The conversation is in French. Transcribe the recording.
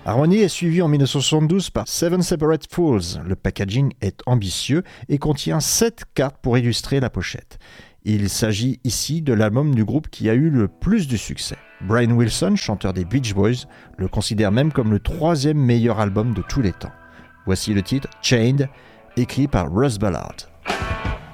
Harmony est suivi en 1972 par Seven Separate Fools. Le packaging est ambitieux et contient 7 cartes pour illustrer la pochette. Il s'agit ici de l'album du groupe qui a eu le plus de succès. Brian Wilson, chanteur des Beach Boys, le considère même comme le 3e meilleur album de tous les temps. Voici le titre Chained, écrit par Russ Ballard.